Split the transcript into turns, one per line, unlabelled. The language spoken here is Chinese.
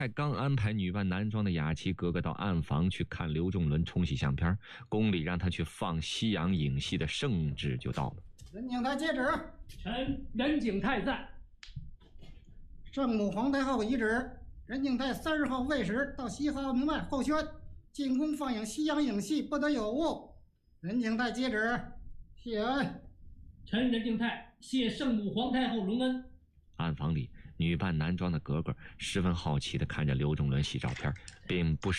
刚安排女扮男装的雅琪格格到暗房去看刘仲伦冲洗相片，宫里让他去放西洋影戏的圣旨就到了。
任景泰接旨。
臣任景泰在。
圣母皇太后遗旨：任景泰30号未时到西华门外候宣，进宫放映西洋影戏，不得有误。任景泰接旨。谢恩。
臣任景泰谢圣母皇太后隆恩。
暗房里，女扮男装的格格十分好奇地看着刘仲伦洗照片，并不